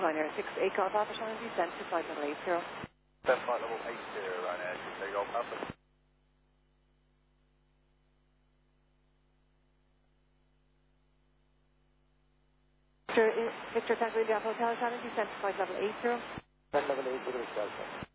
Ryanair 68 Golf Alpha Shannon, descent to flight level 80. Flight level 80, Ryanair 68 Golf Alpha. Victor Tango India Hotel Shannon, descent to flight level 80. Flight level 80,